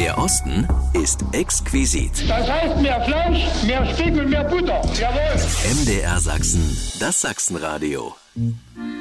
Der Osten ist exquisit. Das heißt mehr Fleisch, mehr Steak und mehr Butter. Jawohl. MDR Sachsen, das Sachsenradio.